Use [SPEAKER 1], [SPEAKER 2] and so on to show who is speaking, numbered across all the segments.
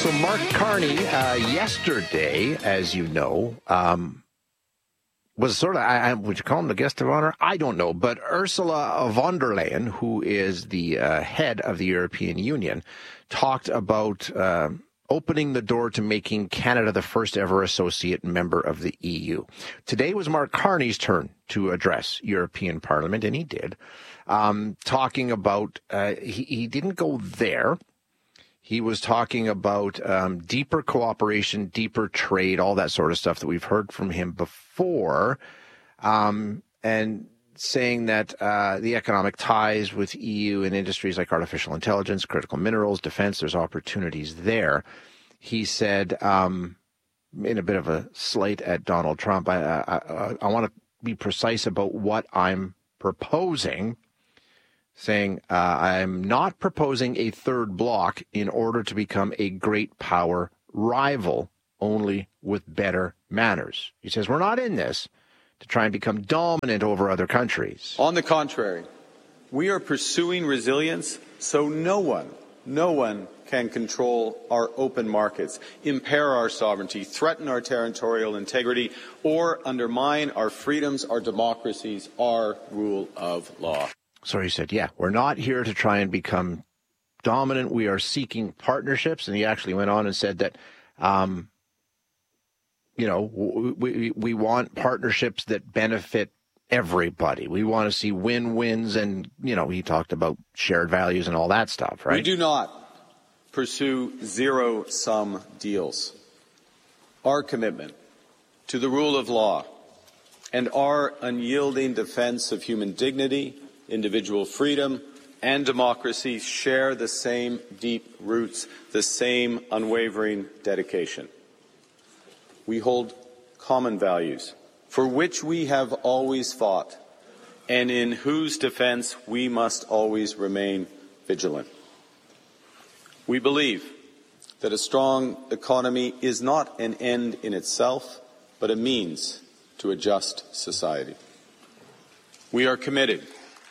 [SPEAKER 1] So Mark Carney, yesterday, as you know, was sort of, would you call him the guest of honor? I don't know. But Ursula von der Leyen, who is the head of the European Union, talked about opening the door to making Canada the first ever associate member of the EU. Today was Mark Carney's turn to address European Parliament, and he did, talking about, he didn't go there. He was talking about deeper cooperation, deeper trade, all that sort of stuff that we've heard from him before, and saying that the economic ties with EU and industries like artificial intelligence, critical minerals, defense, there's opportunities there. He said, in a bit of a slight at Donald Trump, I want to be precise about what I'm proposing, saying, I'm not proposing a third bloc in order to become a great power rival, only with better manners. He says, we're not in this to try and become dominant over other countries.
[SPEAKER 2] On the contrary, we are pursuing resilience so no one can control our open markets, impair our sovereignty, threaten our territorial integrity, or undermine our freedoms, our democracies, our rule of law.
[SPEAKER 1] So he said, yeah, we're not here to try and become dominant. We are seeking partnerships. And he actually went on and said that, we want partnerships that benefit everybody. We want to see win-wins. And, he talked about shared values and all that stuff, right?
[SPEAKER 2] We do not pursue zero-sum deals. Our commitment to the rule of law and our unyielding defense of human dignity, individual freedom, and democracy share the same deep roots, the same unwavering dedication. We hold common values for which we have always fought and in whose defense we must always remain vigilant. We believe that a strong economy is not an end in itself, but a means to a just society. We are committed.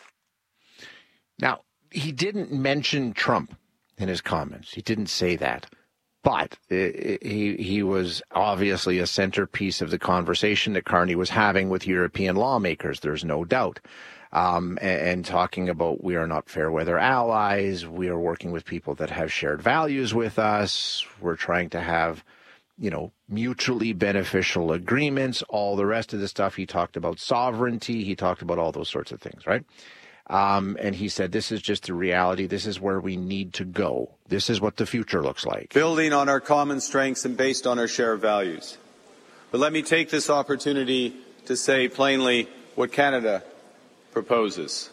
[SPEAKER 1] Now, he didn't mention Trump in his comments. He didn't say that. But he was obviously a centerpiece of the conversation that Carney was having with European lawmakers, there's no doubt. And talking about we are not fair weather allies. We are working with people that have shared values with us. We're trying to have, mutually beneficial agreements, all the rest of the stuff. He talked about sovereignty. He talked about all those sorts of things, right? And he said, this is just the reality. This is where we need to go. This is what the future looks like.
[SPEAKER 2] Building on our common strengths and based on our shared values. But let me take this opportunity to say plainly what Canada proposes.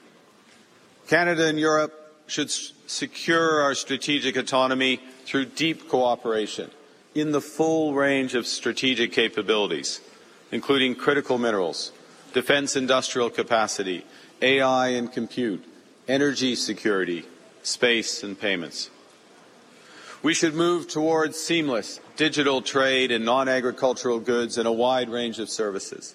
[SPEAKER 2] Canada and Europe should secure our strategic autonomy through deep cooperation in the full range of strategic capabilities, including critical minerals, defense industrial capacity, AI and compute, energy security, space and payments. We should move towards seamless digital trade in non-agricultural goods and a wide range of services.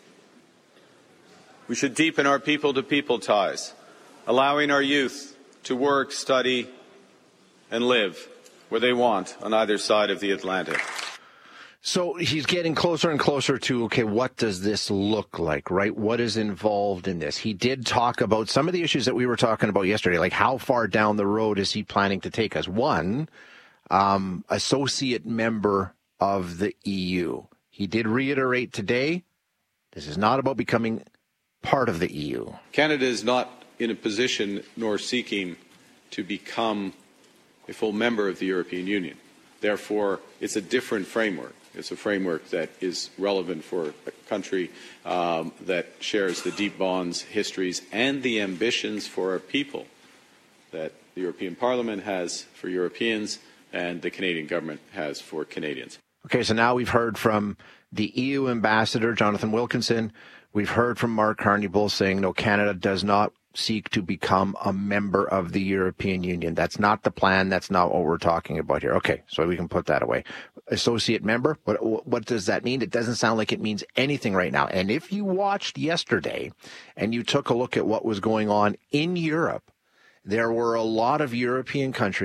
[SPEAKER 2] We should deepen our people-to-people ties, allowing our youth to work, study, and live where they want on either side of the Atlantic.
[SPEAKER 1] So he's getting closer and closer to, okay, what does this look like, right? What is involved in this? He did talk about some of the issues that we were talking about yesterday, like how far down the road is he planning to take us? One, associate member of the EU. He did reiterate today, this is not about becoming part of the EU.
[SPEAKER 2] Canada is not in a position nor seeking to become a full member of the European Union. Therefore, it's a different framework. It's a framework that is relevant for a country that shares the deep bonds, histories, and the ambitions for our people that the European Parliament has for Europeans and the Canadian government has for Canadians.
[SPEAKER 1] Okay, so now we've heard from the EU ambassador, Jonathan Wilkinson. We've heard from Mark Carney both saying, no, Canada does not seek to become a member of the European Union. That's not the plan. That's not what we're talking about here. Okay, so we can put that away. Associate member, what does that mean? It doesn't sound like it means anything right now. And if you watched yesterday and you took a look at what was going on in Europe, there were a lot of European countries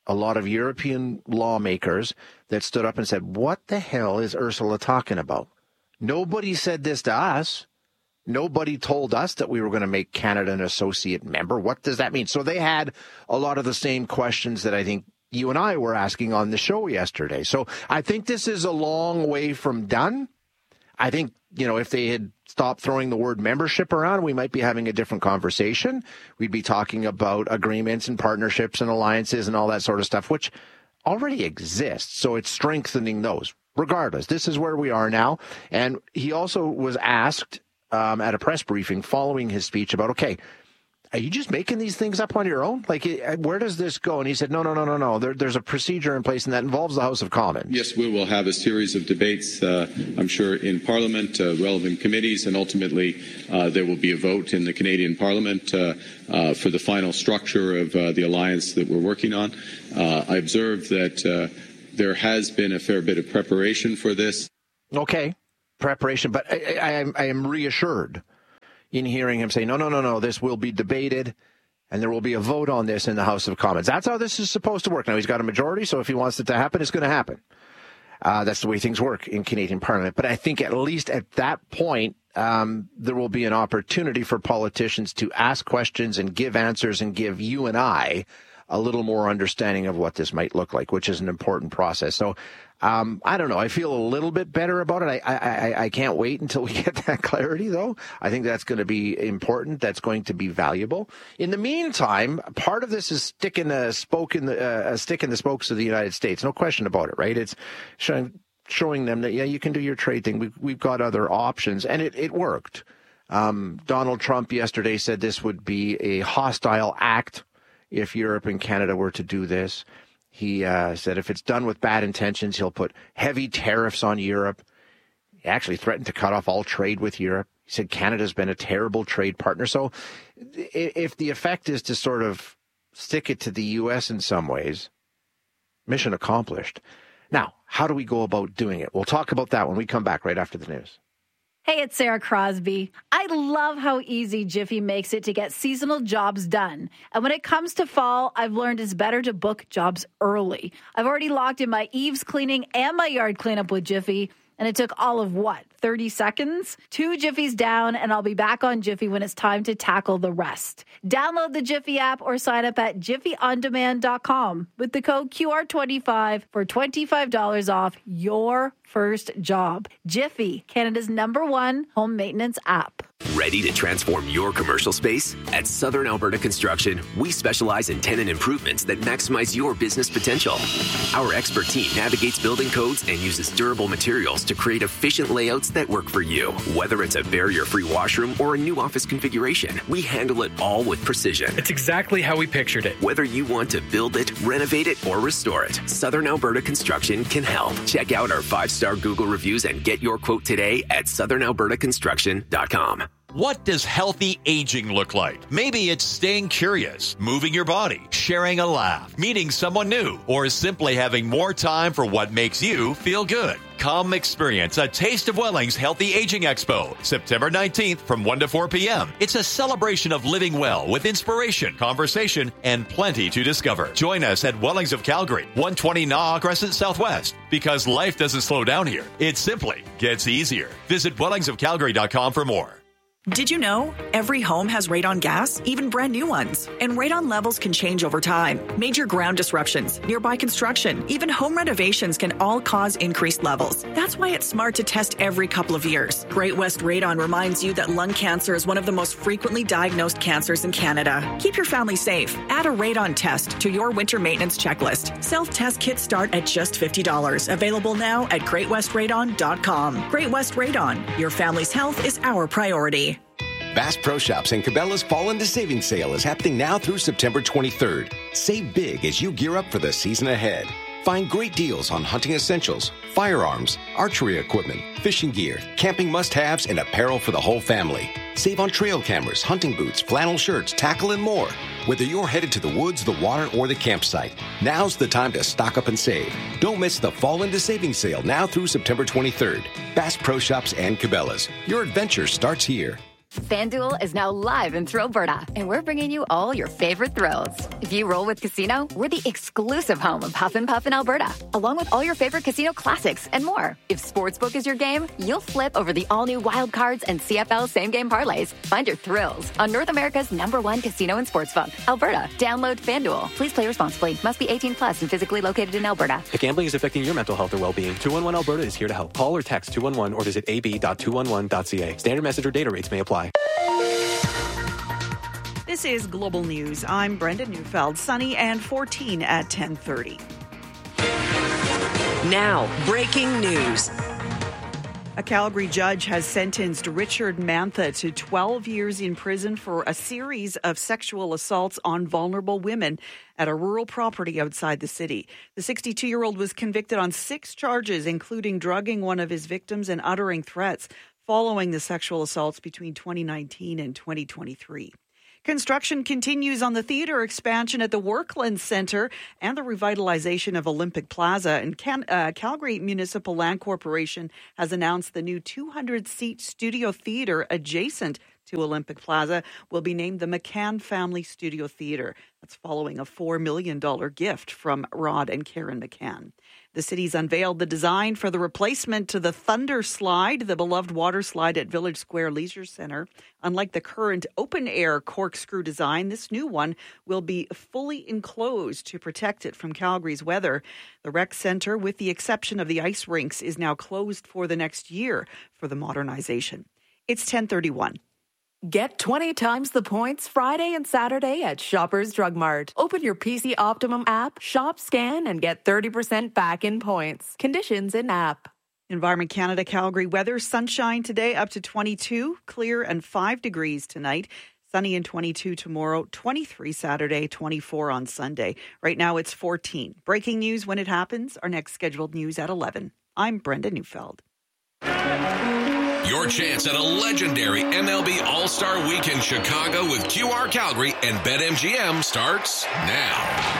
[SPEAKER 1] a lot of European lawmakers that stood up and said, what the hell is Ursula talking about? Nobody said this to us. Nobody told us that we were going to make Canada an associate member. What does that mean? So they had a lot of the same questions that I think you and I were asking on the show yesterday. So I think this is a long way from done. I think, if they had stopped throwing the word membership around, we might be having a different conversation. We'd be talking about agreements and partnerships and alliances and all that sort of stuff, which already exists. So it's strengthening those. Regardless, this is where we are now. And he also was asked at a press briefing following his speech about, okay, are you just making these things up on your own? Like, where does this go? And he said, no. There's a procedure in place, and that involves the House of Commons.
[SPEAKER 2] Yes, we will have a series of debates, I'm sure, in Parliament, relevant committees, and ultimately there will be a vote in the Canadian Parliament for the final structure of the alliance that we're working on. I observed that there has been a fair bit of preparation for this.
[SPEAKER 1] Okay, preparation, but I am reassured in hearing him say, no, this will be debated, and there will be a vote on this in the House of Commons. That's how this is supposed to work. Now, he's got a majority, so if he wants it to happen, it's going to happen. That's the way things work in Canadian Parliament. But I think at least at that point, there will be an opportunity for politicians to ask questions and give answers and give you and I a little more understanding of what this might look like, which is an important process. So I don't know. I feel a little bit better about it. I can't wait until we get that clarity, though. I think that's going to be important. That's going to be valuable. In the meantime, part of this is sticking a stick in the spokes of the United States. No question about it, right? It's showing them that, yeah, you can do your trade thing. We've got other options, and it worked. Donald Trump yesterday said this would be a hostile act if Europe and Canada were to do this. He said if it's done with bad intentions, he'll put heavy tariffs on Europe. He actually threatened to cut off all trade with Europe. He said Canada's been a terrible trade partner. So if the effect is to sort of stick it to the U.S. in some ways, mission accomplished. Now, how do we go about doing it? We'll talk about that when we come back right after the news.
[SPEAKER 3] Hey, it's Sarah Crosby. I love how easy Jiffy makes it to get seasonal jobs done. And when it comes to fall, I've learned it's better to book jobs early. I've already locked in my eaves cleaning and my yard cleanup with Jiffy, and it took all of 30 seconds? 2 Jiffies down, and I'll be back on Jiffy when it's time to tackle the rest. Download the Jiffy app or sign up at jiffyondemand.com with the code QR25 for $25 off your first job. Jiffy, Canada's #1 home maintenance app.
[SPEAKER 4] Ready to transform your commercial space? At Southern Alberta Construction, we specialize in tenant improvements that maximize your business potential. Our expert team navigates building codes and uses durable materials to create efficient layouts that work for you. Whether it's a barrier-free washroom or a new office configuration, we handle it all with precision.
[SPEAKER 5] It's exactly how we pictured it.
[SPEAKER 4] Whether you want to build it, renovate it, or restore it, Southern Alberta Construction can help. Check out our 5-star Google reviews and get your quote today at southernalbertaconstruction.com.
[SPEAKER 6] What does healthy aging look like? Maybe it's staying curious, moving your body, sharing a laugh, meeting someone new, or simply having more time for what makes you feel good. Come experience a Taste of Welling's Healthy Aging Expo, September 19th from 1 to 4 p.m. It's a celebration of living well with inspiration, conversation, and plenty to discover. Join us at Wellings of Calgary, 120 Naw Crescent Southwest. Because life doesn't slow down here. It simply gets easier. Visit wellingsofcalgary.com for more.
[SPEAKER 7] Did you know every home has radon gas, even brand new ones? And radon levels can change over time. Major ground disruptions, nearby construction, even home renovations can all cause increased levels. That's why it's smart to test every couple of years. Great West Radon reminds you that lung cancer is one of the most frequently diagnosed cancers in Canada. Keep your family safe. Add a radon test to your winter maintenance checklist. Self-test kits start at just $50. Available now at greatwestradon.com. Great West Radon. Your family's health is our priority.
[SPEAKER 8] Bass Pro Shops and Cabela's Fall into Savings Sale is happening now through September 23rd. Save big as you gear up for the season ahead. Find great deals on hunting essentials, firearms, archery equipment, fishing gear, camping must-haves, and apparel for the whole family. Save on trail cameras, hunting boots, flannel shirts, tackle, and more. Whether you're headed to the woods, the water, or the campsite, now's the time to stock up and save. Don't miss the Fall into Savings Sale now through September 23rd. Bass Pro Shops and Cabela's. Your adventure starts here.
[SPEAKER 9] FanDuel is now live in Thrillberta, and we're bringing you all your favorite thrills. If you roll with Casino, we're the exclusive home of Huff and Puff in Alberta, along with all your favorite casino classics and more. If Sportsbook is your game, you'll flip over the all-new Wild Cards and CFL same-game parlays. Find your thrills on North America's #1 casino and sportsbook, Alberta. Download FanDuel. Please play responsibly. Must be 18 plus and physically located in Alberta.
[SPEAKER 10] If gambling is affecting your mental health or well-being, 211 Alberta is here to help. Call or text 211 or visit ab.211.ca. Standard message or data rates may apply.
[SPEAKER 7] This is Global News. I'm Brenda Neufeld. Sunny and 14 at 10:30.
[SPEAKER 11] Now, breaking news.
[SPEAKER 7] A Calgary judge has sentenced Richard Mantha to 12 years in prison for a series of sexual assaults on vulnerable women at a rural property outside the city. The 62-year-old was convicted on 6 charges, including drugging one of his victims and uttering threats following the sexual assaults between 2019 and 2023. Construction continues on the theatre expansion at the Workland Centre and the revitalization of Olympic Plaza. And Calgary Municipal Land Corporation has announced the new 200-seat studio theatre adjacent to Olympic Plaza will be named the McCann Family Studio Theatre. That's following a $4 million gift from Rod and Karen McCann. The city's unveiled the design for the replacement to the Thunder Slide, the beloved water slide at Village Square Leisure Centre. Unlike the current open-air corkscrew design, this new one will be fully enclosed to protect it from Calgary's weather. The rec centre, with the exception of the ice rinks, is now closed for the next year for the modernization. It's 10:31.
[SPEAKER 12] Get 20 times the points Friday and Saturday at Shoppers Drug Mart. Open your PC Optimum app, shop, scan, and get 30% back in points. Conditions in app.
[SPEAKER 7] Environment Canada Calgary weather. Sunshine today up to 22, clear and 5 degrees tonight. Sunny and 22 tomorrow, 23 Saturday, 24 on Sunday. Right now it's 14. Breaking news when it happens. Our next scheduled news at 11. I'm Brenda Neufeld.
[SPEAKER 13] Your chance at a legendary MLB All-Star Week in Chicago with QR Calgary and BetMGM starts now.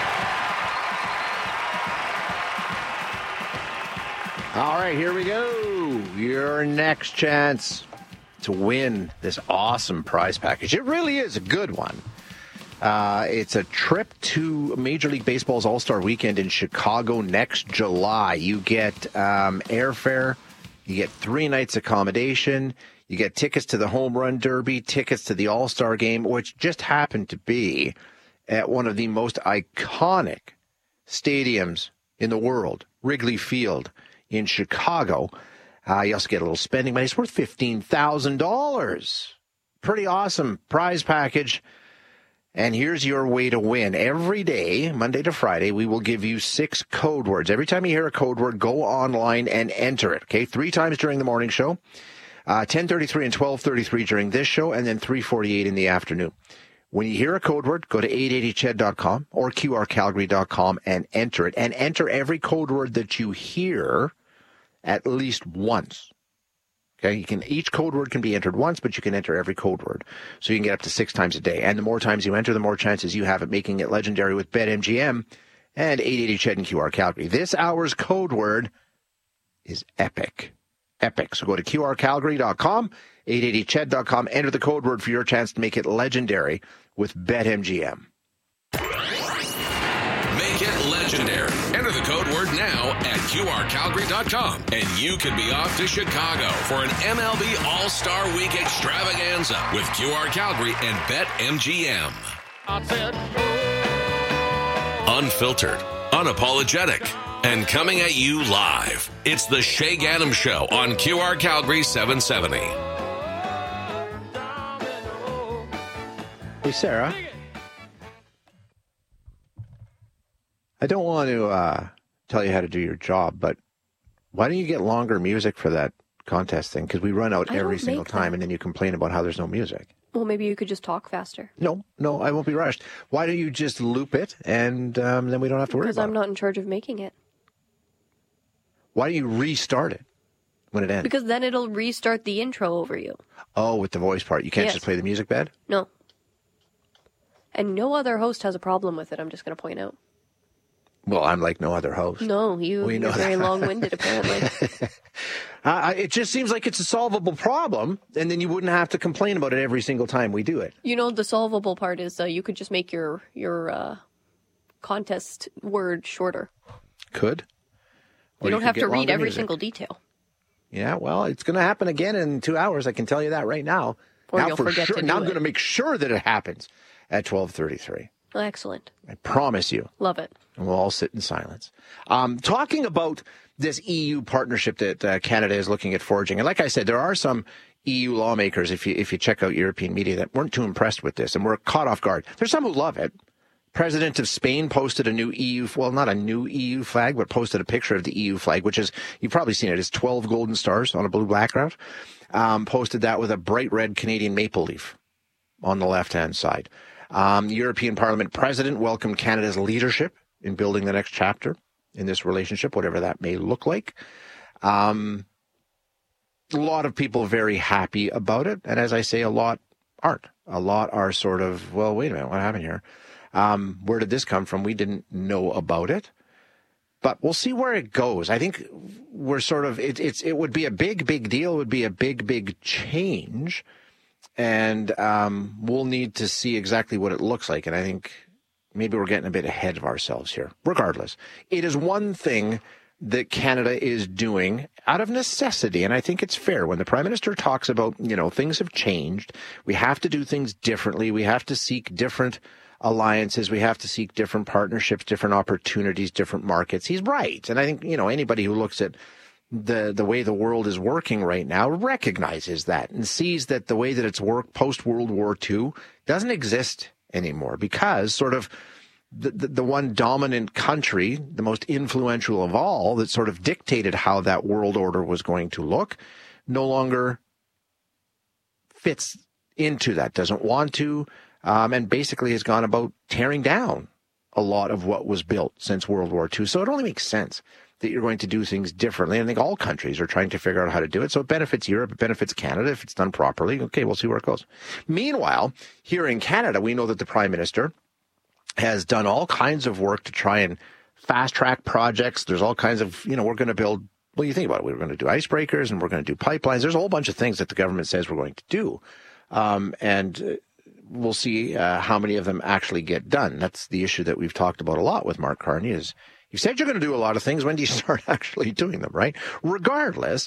[SPEAKER 1] All right, here we go. Your next chance to win this awesome prize package. It really is a good one. It's a trip to Major League Baseball's All-Star Weekend in Chicago next July. You get airfare. You get 3 nights accommodation. You get tickets to the Home Run Derby, tickets to the All-Star Game, which just happened to be at one of the most iconic stadiums in the world, Wrigley Field in Chicago. You also get a little spending money. It's worth $15,000. Pretty awesome prize package. And here's your way to win. Every day, Monday to Friday, we will give you 6 code words. Every time you hear a code word, go online and enter it, okay? 3 times during the morning show, 10:33 and 12:33 during this show, and then 3:48 in the afternoon. When you hear a code word, go to 880ched.com or qrcalgary.com and enter it. And enter every code word that you hear at least once. Okay, each code word can be entered once, but you can enter every code word. So you can get up to 6 times a day. And the more times you enter, the more chances you have at making it legendary with BetMGM and 880ched and QR Calgary. This hour's code word is epic. Epic. So go to qrcalgary.com, 880ched.com, enter the code word for your chance to make it legendary with BetMGM.
[SPEAKER 13] Make it legendary. Enter the code word now at qrcalgary.com, and you could be off to Chicago for an MLB All-Star Week extravaganza with QR Calgary and BetMGM. Unfiltered, unapologetic, and coming at you live. It's the Shay Gaddam Show on QR Calgary 770.
[SPEAKER 1] Hey, Sarah. I don't want to tell you how to do your job, but why don't you get longer music for that contest thing? Because we run out every single time, and then you complain about how there's no music.
[SPEAKER 14] Well, maybe you could just talk faster.
[SPEAKER 1] No, I won't be rushed. Why don't you just loop it, and then we don't have to worry about it?
[SPEAKER 14] Because I'm not in charge of making it.
[SPEAKER 1] Why don't you restart it when it ends?
[SPEAKER 14] Because then it'll restart the intro over you.
[SPEAKER 1] Oh, with the voice part. You can't just play the music bed?
[SPEAKER 14] No. And no other host has a problem with it, I'm just going to point out.
[SPEAKER 1] Well, I'm like no other host.
[SPEAKER 14] No, you're very long-winded, apparently.
[SPEAKER 1] It just seems like it's a solvable problem, and then you wouldn't have to complain about it every single time we do it.
[SPEAKER 14] You know, the solvable part is you could just make your contest word shorter.
[SPEAKER 1] Could.
[SPEAKER 14] You don't have to read every single detail.
[SPEAKER 1] Yeah, well, it's going to happen again in 2 hours. I can tell you that right now.
[SPEAKER 14] Or you'll forget to do it.
[SPEAKER 1] Now I'm going to make sure that it happens at 12:33.
[SPEAKER 14] Excellent.
[SPEAKER 1] I promise you.
[SPEAKER 14] Love it.
[SPEAKER 1] And we'll all sit in silence. Talking about this EU partnership that Canada is looking at forging, and like I said, there are some EU lawmakers, if you check out European media, that weren't too impressed with this and were caught off guard. There's some who love it. President of Spain posted a new EU, well, not a new EU flag, but posted a picture of the EU flag, which is, you've probably seen it, it's 12 golden stars on a blue background. Posted that with a bright red Canadian maple leaf on the left-hand side. The European Parliament President welcomed Canada's leadership in building the next chapter in this relationship, whatever that may look like. A lot of people very happy about it. And as I say, a lot aren't. A lot are sort of, well, wait a minute, what happened here? Where did this come from? We didn't know about it. But we'll see where it goes. I think we're sort of, it would be a big deal. It would be a big change. And we'll need to see exactly what it looks like. And I think maybe we're getting a bit ahead of ourselves here. Regardless, it is one thing that Canada is doing out of necessity. And I think it's fair when the Prime Minister talks about, things have changed. We have to do things differently. We have to seek different alliances. We have to seek different partnerships, different opportunities, different markets. He's right. And I think, anybody who looks at the way the world is working right now recognizes that and sees that the way that it's worked post-World War II doesn't exist anymore, because sort of the one dominant country, the most influential of all, that sort of dictated how that world order was going to look, no longer fits into that, doesn't want to, and basically has gone about tearing down a lot of what was built since World War II. So it only makes sense that you're going to do things differently. And I think all countries are trying to figure out how to do it. So it benefits Europe, it benefits Canada if it's done properly. Okay, we'll see where it goes. Meanwhile, here in Canada, we know that the Prime Minister has done all kinds of work to try and fast-track projects. There's all kinds of, we're going to build, well, you think about it, we're going to do icebreakers and we're going to do pipelines. There's a whole bunch of things that the government says we're going to do. And we'll see how many of them actually get done. That's the issue that we've talked about a lot with Mark Carney is, you said you're going to do a lot of things. When do you start actually doing them, right? Regardless,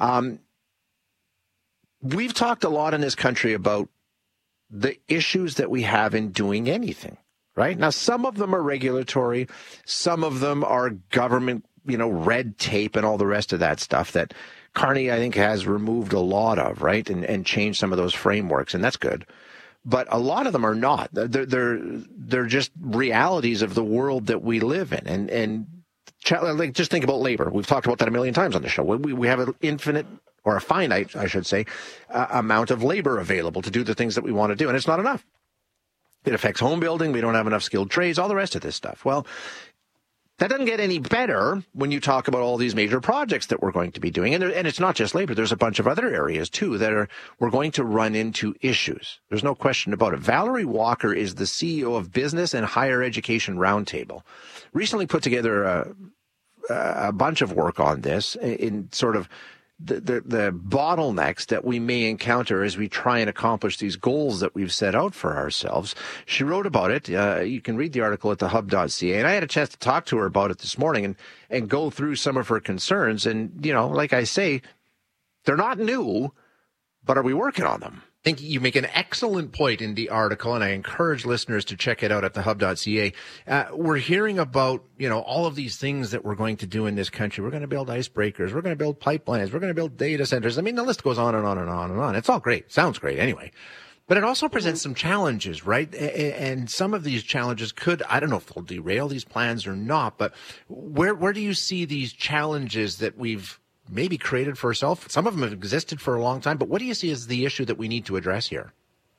[SPEAKER 1] we've talked a lot in this country about the issues that we have in doing anything, right? Now, some of them are regulatory. Some of them are government, red tape and all the rest of that stuff that Carney, I think, has removed a lot of, right? And changed some of those frameworks, and that's good. But a lot of them are not. They're just realities of the world that we live in. And like, just think about labor. We've talked about that a million times on the show. We have an infinite, or a finite, I should say, amount of labor available to do the things that we want to do. And it's not enough. It affects home building. We don't have enough skilled trades, all the rest of this stuff. Well, that doesn't get any better when you talk about all these major projects that we're going to be doing. And it's not just labor. There's a bunch of other areas, too, that we're going to run into issues. There's no question about it. Valerie Walker is the CEO of Business and Higher Education Roundtable. Recently put together a bunch of work on this in sort of the bottlenecks that we may encounter as we try and accomplish these goals that we've set out for ourselves. She wrote about it. You can read the article at thehub.ca. And I had a chance to talk to her about it this morning and go through some of her concerns. And, like I say, they're not new, but are we working on them? I think you make an excellent point in the article, and I encourage listeners to check it out at thehub.ca. We're hearing about, all of these things that we're going to do in this country. We're going to build icebreakers. We're going to build pipelines. We're going to build data centers. I mean, the list goes on and on and on and on. It's all great. Sounds great anyway. But it also presents some challenges, right? And some of these challenges could, I don't know if they'll derail these plans or not, but where do you see these challenges that we've maybe created for ourselves? Some of them have existed for a long time, but what do you see as the issue that we need to address here?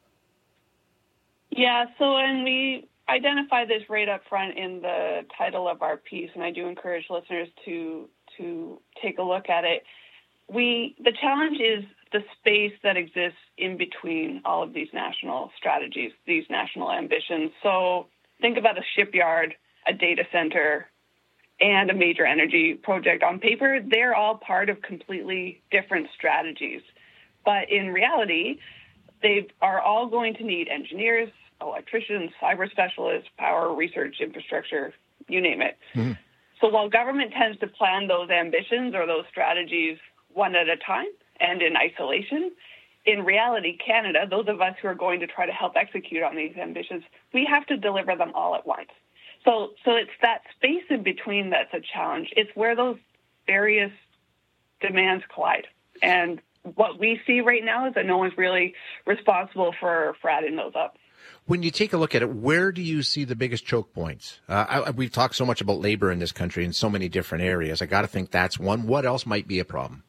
[SPEAKER 15] Yeah, so and we identify this right up front in the title of our piece, and I do encourage listeners to take a look at it. The challenge is the space that exists in between all of these national strategies, these national ambitions. So think about a shipyard, a data center, and a major energy project. On paper, they're all part of completely different strategies. But in reality, they are all going to need engineers, electricians, cyber specialists, power, research, infrastructure, you name it. Mm-hmm. So while government tends to plan those ambitions or those strategies one at a time and in isolation, in reality, Canada, those of us who are going to try to help execute on these ambitions, we have to deliver them all at once. So it's that space in between that's a challenge. It's where those various demands collide. And what we see right now is that no one's really responsible for adding those up.
[SPEAKER 1] When you take a look at it, where do you see the biggest choke points? We've talked so much about labor in this country in so many different areas. I got to think that's one. What else might be a problem?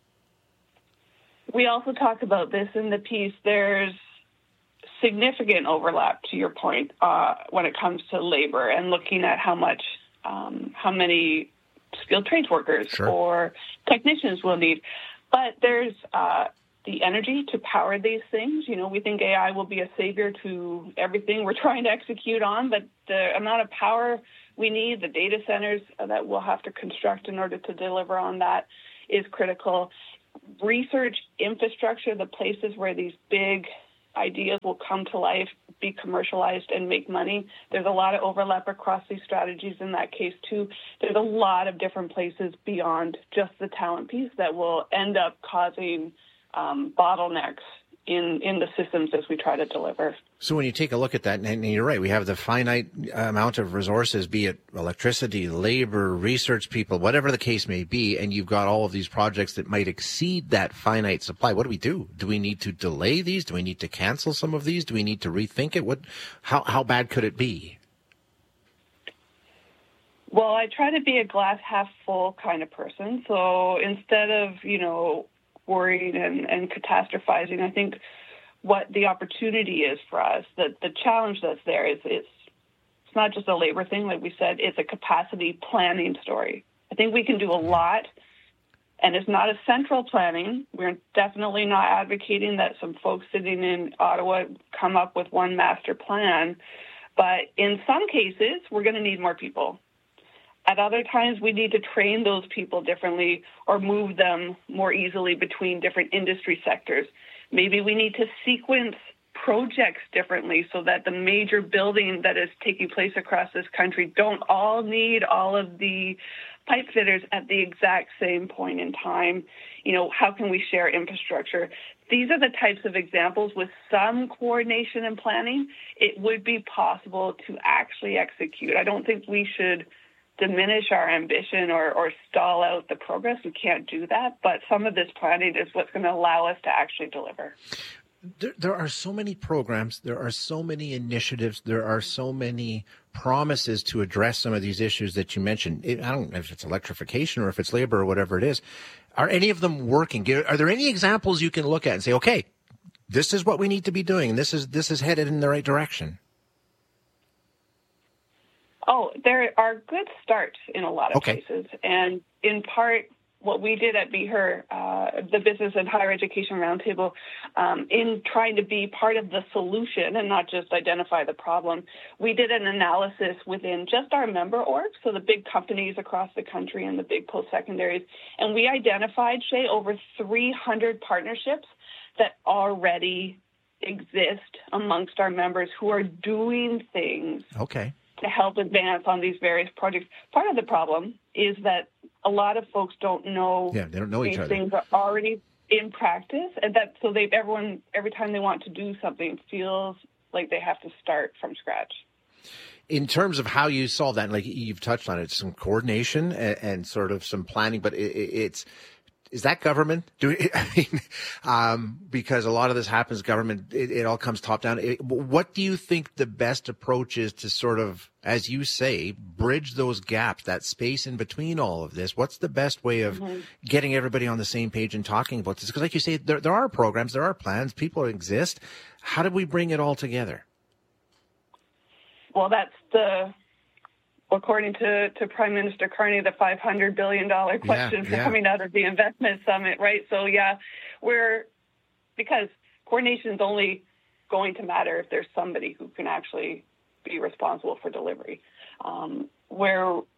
[SPEAKER 15] We also talk about this in the piece. There's significant overlap, to your point, when it comes to labor and looking at how many skilled trades workers or technicians we'll need. But there's the energy to power these things. You know, we think AI will be a savior to everything we're trying to execute on, but the amount of power we need, the data centers that we'll have to construct in order to deliver on that is critical. Research infrastructure, the places where these big ideas will come to life, be commercialized, and make money. There's a lot of overlap across these strategies in that case, too. There's a lot of different places beyond just the talent piece that will end up causing bottlenecks in the systems as we try to deliver.
[SPEAKER 1] So when you take a look at that, and you're right, we have the finite amount of resources, be it electricity, labor, research people, whatever the case may be, and you've got all of these projects that might exceed that finite supply. What do we do? Do we need to delay these? Do we need to cancel some of these? Do we need to rethink it? How bad could it be?
[SPEAKER 15] Well, I try to be a glass half full kind of person. So instead of, worrying and catastrophizing, I think what the opportunity is for us, that the challenge that's there is it's not just a labor thing, like we said, it's a capacity planning story. I think we can do a lot, and it's not a central planning. We're definitely not advocating that some folks sitting in Ottawa come up with one master plan, but in some cases, we're going to need more people. At other times, we need to train those people differently or move them more easily between different industry sectors. Maybe we need to sequence projects differently so that the major building that is taking place across this country don't all need all of the pipe fitters at the exact same point in time. How can we share infrastructure? These are the types of examples with some coordination and planning. It would be possible to actually execute. I don't think we should diminish our ambition or stall out the progress. We can't do that, but some of this planning is what's going to allow us to actually deliver.
[SPEAKER 1] There are so many programs, there are so many initiatives, there are so many promises to address some of these issues that you mentioned. I don't know if it's electrification or if it's labor or whatever it is. Are any of them working? Are there any examples you can look at and say, okay, this is what we need to be doing, and this is headed in the right direction?
[SPEAKER 15] Oh, there are good starts in a lot of cases. And in part, what we did at BHER, the Business and Higher Education Roundtable, in trying to be part of the solution and not just identify the problem, we did an analysis within just our member orgs, so the big companies across the country and the big post-secondaries, and we identified, Shay, over 300 partnerships that already exist amongst our members who are doing things to help advance on these various projects. Part of the problem is that a lot of folks don't know,
[SPEAKER 1] they don't know each other.
[SPEAKER 15] These things are already in practice, and everyone, every time they want to do something, feels like they have to start from scratch.
[SPEAKER 1] In terms of how you solve that, like you've touched on it, some coordination and sort of some planning, but is that government? Because a lot of this happens government, it all comes top down. What do you think the best approach is to sort of, as you say, bridge those gaps, that space in between all of this? What's the best way of getting everybody on the same page and talking about this? Because like you say, there are programs, there are plans, people exist. How do we bring it all together?
[SPEAKER 15] Well, that's according to Prime Minister Carney, the $500 billion question coming out of the investment summit, right? So, because coordination is only going to matter if there's somebody who can actually be responsible for delivery. Where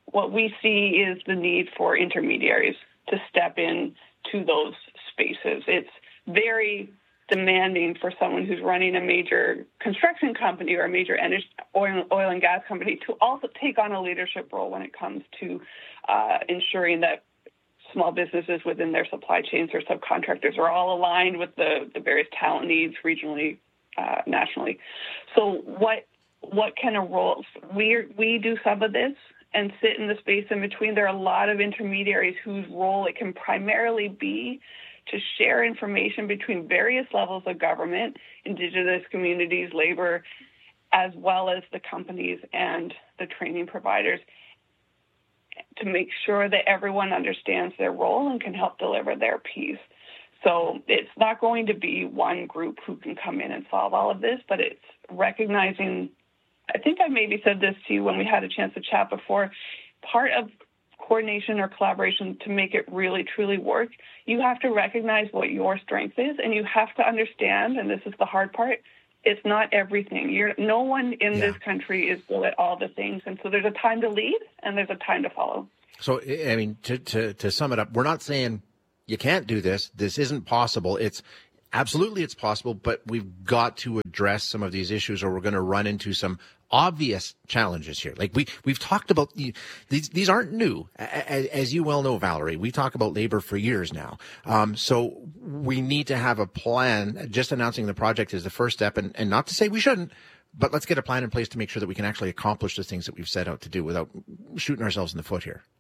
[SPEAKER 15] what we see is the need for intermediaries to step in to those spaces. It's very demanding for someone who's running a major construction company or a major oil and gas company to also take on a leadership role when it comes to ensuring that small businesses within their supply chains or subcontractors are all aligned with the various talent needs regionally, nationally. So what kind of roles? We do some of this and sit in the space in between. There are a lot of intermediaries whose role it can primarily be to share information between various levels of government, Indigenous communities, labor, as well as the companies and the training providers, to make sure that everyone understands their role and can help deliver their piece. So it's not going to be one group who can come in and solve all of this, but it's recognizing, I think I maybe said this to you when we had a chance to chat before, part of coordination or collaboration to make it really, truly work, you have to recognize what your strength is, and you have to understand, and this is the hard part, it's not everything. No one in this country is good at all the things, and so there's a time to lead and there's a time to follow.
[SPEAKER 1] So, I mean, to sum it up, we're not saying you can't do this. This isn't possible. It's possible, but we've got to address some of these issues, or we're going to run into some obvious challenges here. Like we've talked about these aren't new, as you well know, Valerie. We talk about labor for years now. So we need to have a plan. Just announcing the project is the first step, and not to say we shouldn't, but let's get a plan in place to make sure that we can actually accomplish the things that we've set out to do without shooting ourselves in the foot here.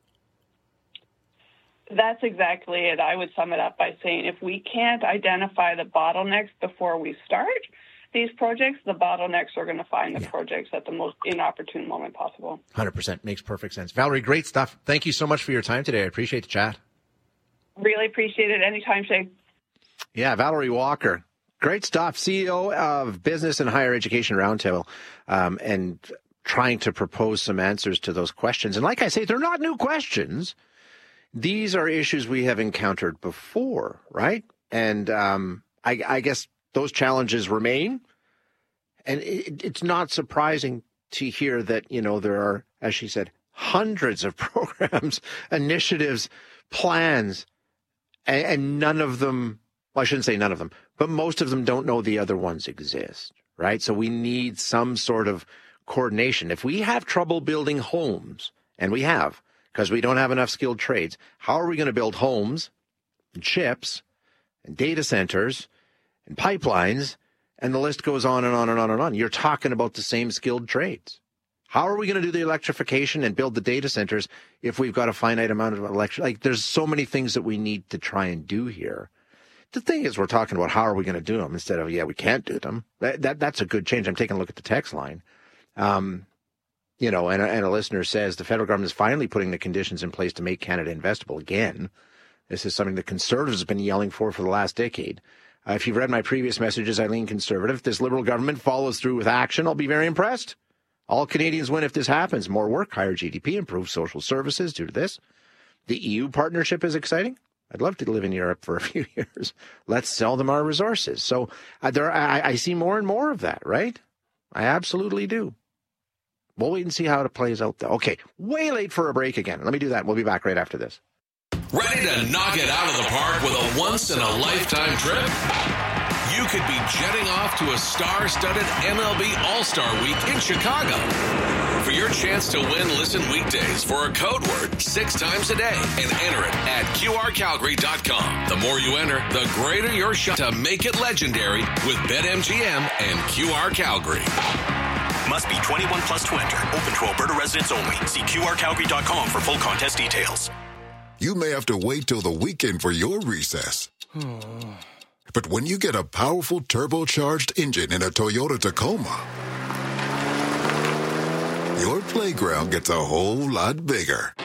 [SPEAKER 15] That's exactly it. I would sum it up by saying if we can't identify the bottlenecks before we start these projects, the bottlenecks are going to find the projects at the most inopportune moment possible.
[SPEAKER 1] 100%. Makes perfect sense. Valerie, great stuff. Thank you so much for your time today. I appreciate the chat.
[SPEAKER 15] Really appreciate it. Anytime, Shay.
[SPEAKER 1] Yeah, Valerie Walker. Great stuff. CEO of Business and Higher Education Roundtable, and trying to propose some answers to those questions. And like I say, they're not new questions. These are issues we have encountered before, right? And I guess those challenges remain. And it's not surprising to hear that, there are, as she said, hundreds of programs, initiatives, plans, and none of them, well, I shouldn't say none of them, but most of them don't know the other ones exist, right? So we need some sort of coordination. If we have trouble building homes, and we have, because we don't have enough skilled trades, how are we going to build homes and chips and data centers and pipelines, and the list goes on and on and on and on? You're talking about the same skilled trades. How are we going to do the electrification and build the data centers if we've got a finite amount of electricity? Like, there's so many things that we need to try and do here. The thing is, we're talking about how are we going to do them instead of, we can't do them. That's a good change. I'm taking a look at the text line. And a listener says the federal government is finally putting the conditions in place to make Canada investable again. This is something the Conservatives have been yelling for the last decade. If you've read my previous messages, I lean Conservative. If this Liberal government follows through with action, I'll be very impressed. All Canadians win if this happens. More work, higher GDP, improved social services due to this. The EU partnership is exciting. I'd love to live in Europe for a few years. Let's sell them our resources. So I see more and more of that, right? I absolutely do. We'll wait and see how it plays out, though. Okay, way late for a break again. Let me do that. We'll be back right after this.
[SPEAKER 13] Ready to knock it out of the park with a once-in-a-lifetime trip? You could be jetting off to a star-studded MLB All-Star Week in Chicago. For your chance to win, listen weekdays for a code word 6 times a day and enter it at QRCalgary.com. The more you enter, the greater your shot to make it legendary with BetMGM and QR Calgary.
[SPEAKER 16] Must be 21 plus to enter. Open to Alberta residents only. See QRCalgary.com for full contest details.
[SPEAKER 17] You may have to wait till the weekend for your recess. But when you get a powerful turbocharged engine in a Toyota Tacoma, your playground gets a whole lot bigger.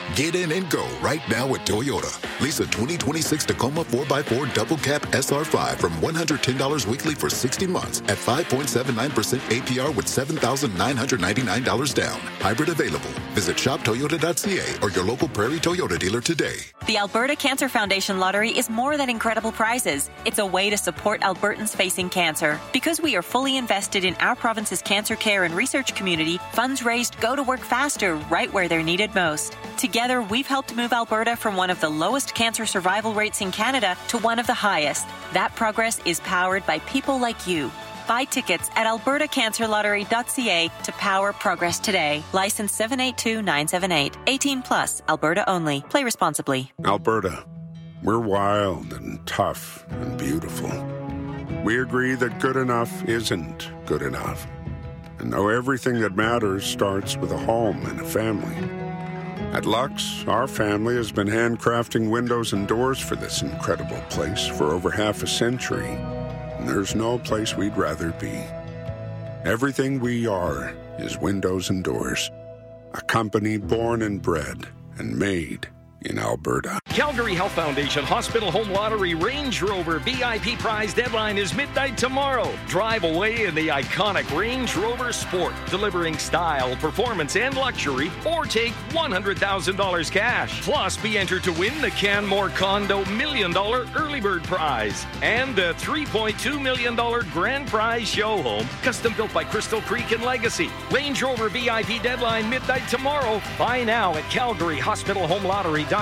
[SPEAKER 17] Get in and go right now at Toyota. Lease a 2026 Tacoma 4x4 double cab SR5 from $110 weekly for 60 months at 5.79% APR with $7,999 down. Hybrid available. Visit shoptoyota.ca or your local Prairie Toyota dealer today.
[SPEAKER 18] The Alberta Cancer Foundation Lottery is more than incredible prizes. It's a way to support Albertans facing cancer. Because we are fully invested in our province's cancer care and research community, funds raised go to work faster right where they're needed most. Together, we've helped move Alberta from one of the lowest cancer survival rates in Canada to one of the highest. That progress is powered by people like you. Buy tickets at albertacancerlottery.ca to power progress today. License 782978. 18 plus. Alberta only. Play responsibly.
[SPEAKER 19] Alberta. We're wild and tough and beautiful. We agree that good enough isn't good enough. And know everything that matters starts with a home and a family. At Lux, our family has been handcrafting windows and doors for this incredible place for over half a century. And there's no place we'd rather be. Everything we are is windows and doors. A company born and bred and made in Alberta.
[SPEAKER 5] Calgary Health Foundation Hospital Home Lottery Range Rover VIP prize deadline is midnight tomorrow. Drive away in the iconic Range Rover Sport, delivering style, performance, and luxury, or take $100,000 cash. Plus, be entered to win the Canmore Condo $1 million early bird prize and the $3.2 million grand prize show home, custom built by Crystal Creek and Legacy. Range Rover VIP deadline midnight tomorrow. Buy now at CalgaryHospitalHomeLottery.com.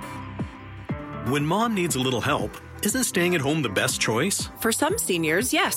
[SPEAKER 20] When mom needs a little help, isn't staying at home the best choice?
[SPEAKER 11] For some seniors, yes.